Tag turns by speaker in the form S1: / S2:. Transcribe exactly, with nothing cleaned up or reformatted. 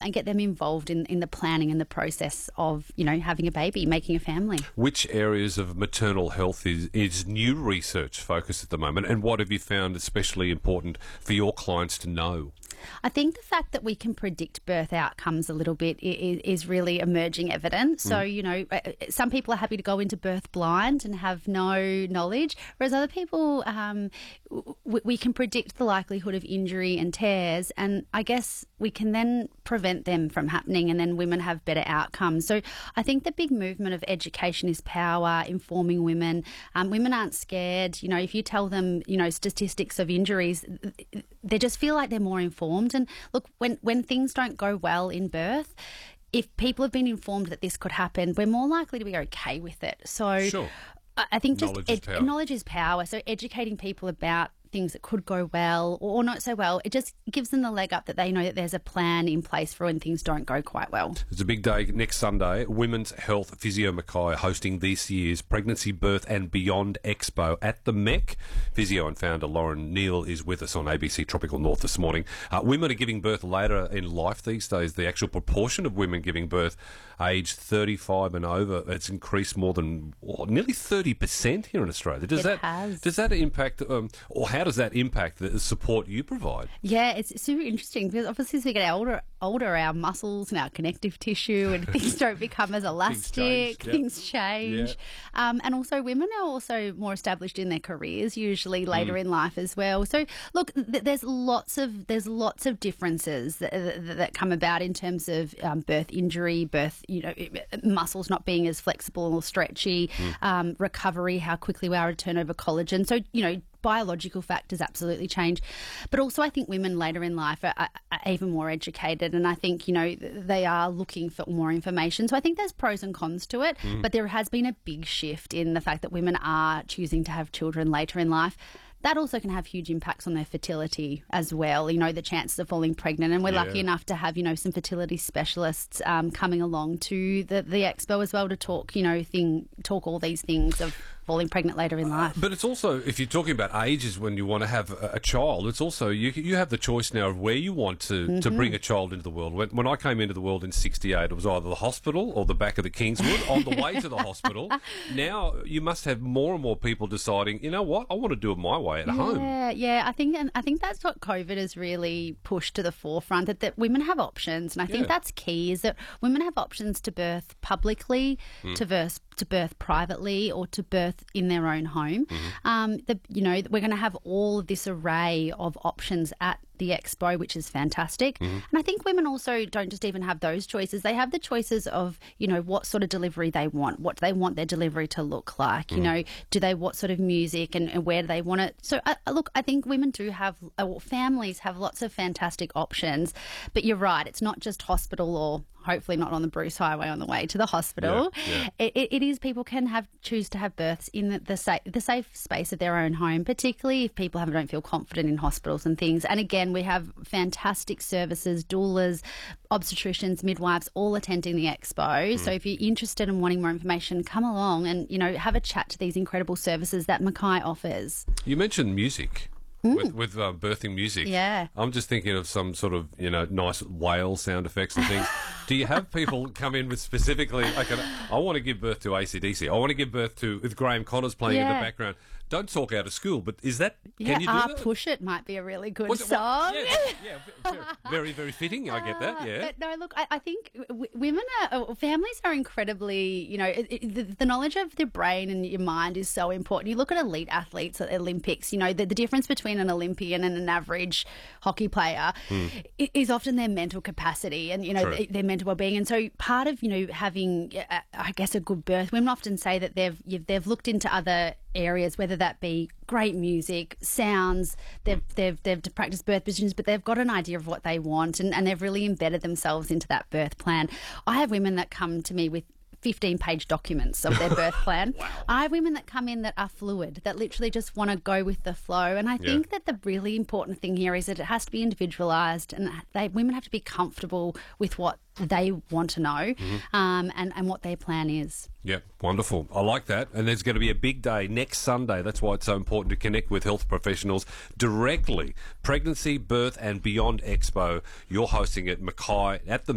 S1: and get them involved in, in the planning and the process of, you know, having a baby, making a family.
S2: Which areas of maternal health is, is new research focused at the moment, and what have you found especially important for your clients to know?
S1: I think the fact that we can predict birth outcomes a little bit is, is really emerging evidence. So,
S2: Mm.
S1: you know, some people are happy to go into birth blind and have no knowledge, whereas other people, um, w- we can predict the likelihood of injury and tears, and I guess we can then prevent them from happening, and then women have better outcomes. So I think the big movement of education is power, informing women. Um, women aren't scared. You know, if you tell them, you know, statistics of injuries, they just feel like they're more informed. And look, when, when things don't go well in birth, if people have been informed that this could happen, we're more likely to be okay with it. So
S2: Sure.
S1: I I think just
S2: Knowledge is power.
S1: knowledge is power. So educating people about things that could go well or not so well, it just gives them the leg up that they know that there's a plan in place for when things don't go quite well.
S2: It's a big day next Sunday. Women's Health Physio Mackay hosting this year's Pregnancy, Birth and Beyond Expo at the M E C. Physio and founder Lauren Neal is with us on A B C Tropical North this morning. Uh, women are giving birth later in life these days. The actual proportion of women giving birth aged thirty-five and over, it's increased more than oh, nearly thirty percent here in Australia. Does
S1: It
S2: that
S1: has.
S2: does that impact, um, or how does that impact the support you provide?
S1: Yeah, it's super interesting because obviously as we get older, older our muscles and our connective tissue and things don't become as elastic,
S2: change, yeah.
S1: things change. Um, and also women are also more established in their careers, usually later
S2: Mm.
S1: in life as well. So look, th- there's lots of there's lots of differences that, that, that come about in terms of um, birth injury, birth, you know, muscles not being as flexible or stretchy,
S2: Mm.
S1: um, recovery, how quickly we are to turn over collagen. So, you know, biological factors absolutely change. But also I think women later in life are, are, are even more educated, and I think, you know, they are looking for more information. So I think there's pros and cons to it,
S2: Mm.
S1: but there has been a big shift in the fact that women are choosing to have children later in life. That also can have huge impacts on their fertility as well, you know, the chances of falling pregnant. And we're
S2: Yeah.
S1: lucky enough to have, you know, some fertility specialists um, coming along to the, the expo as well to talk, you know, thing, talk all these things of falling pregnant later in life.
S2: But it's also, if you're talking about ages when you want to have a, a child, it's also, you you have the choice now of where you want to,
S1: Mm-hmm.
S2: to bring a child into the world. When, when I came into the world in sixty-eight, it was either the hospital or the back of the Kingswood on the way to the hospital. Now you must have more and more people deciding, you know what, I want to do it my way at home.
S1: Yeah, yeah. I think, and I think that's what COVID has really pushed to the forefront. That, that women have options, and I think
S2: Yeah.
S1: that's key. Is that women have options to birth publicly,
S2: Mm.
S1: to birth to birth privately, or to birth in their own home.
S2: Mm-hmm.
S1: Um, the, you know, we're going to have all of this array of options at the expo, which is fantastic.
S2: Mm-hmm.
S1: And I think women also don't just even have those choices. They have the choices of, you know, what sort of delivery they want, what they want their delivery to look like. You know, do they, what sort of music and, and where do they want it? So, uh, look, I think women do have, uh, families have lots of fantastic options. But you're right, it's not just hospital or hopefully not on the Bruce Highway on the way to the hospital.
S2: Yeah,
S1: It, it, it is people can have choose to have births in the, the, safe, the safe space of their own home, particularly if people have, don't feel confident in hospitals and things. And again, we have fantastic services, doulas, obstetricians, midwives, all attending the expo. So if you're interested in wanting more information, come along and, you know, have a chat to these incredible services that Mackay offers.
S2: You mentioned music. With, with uh, birthing music.
S1: Yeah.
S2: I'm just thinking of some sort of, you know, nice whale sound effects and things. Do you have people come in with specifically, okay, I want to give birth to A C D C. I want to give birth to, with Graham Connors playing in
S1: Yeah.
S2: the background. Don't talk out of school, but is that,
S1: Yeah,
S2: can you do
S1: Ah,
S2: that?
S1: Push It might be a really good
S2: Was it-
S1: song.
S2: Yeah, yeah, very, very, very fitting. I get that, yeah.
S1: But no, look, I, I think w- women are, uh, families are incredibly, you know, it, it, the, the knowledge of the brain and your mind is so important. You look at elite athletes at Olympics, you know, the, the difference between an Olympian and an average hockey player i- is often their mental capacity and, you know,
S2: True.
S1: th- their mental well-being. And so part of, you know, having, uh, I guess, a good birth, women often say that they've, you've, they've looked into other areas, whether that be great music, sounds, they've, they've, they've practiced birth positions, but they've got an idea of what they want and, and they've really embedded themselves into that birth plan. I have women that come to me with fifteen page documents of their birth plan.
S2: Wow.
S1: I have women that come in that are fluid, that literally just want to go with the flow. And I
S2: Yeah.
S1: think that the really important thing here is that it has to be individualised and they, women have to be comfortable with what they want to know
S2: Mm-hmm.
S1: um, and, and what their plan is.
S2: Yeah, wonderful. I like that. And there's going to be a big day next Sunday. That's why it's so important to connect with health professionals directly. Pregnancy, Birth and Beyond Expo. You're hosting it, Mackay, at the